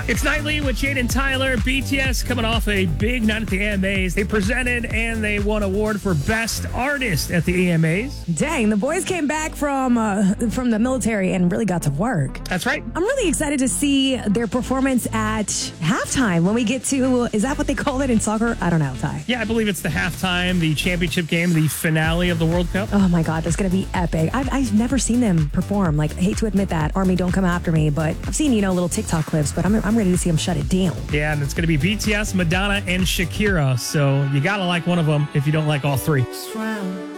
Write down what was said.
It's Nightly with Jade and Tyler. BTS coming off a big night at the AMAs. They presented and they won award for Best Artist at the AMAs. Dang, the boys came back from the military and really got to work. That's right. I'm really excited to see their performance at halftime when we get to, is that what they call it in soccer? I don't know, Ty. Yeah, I believe it's the halftime, the championship game, the finale of the World Cup. Oh my God, that's going to be epic. I've never seen them perform. Like, I hate to admit that. Army, don't come after me, but I've seen, little TikTok clips, but I'm ready to see them shut it down. Yeah, and it's going to be BTS, Madonna, and Shakira. So you got to like one of them if you don't like all three.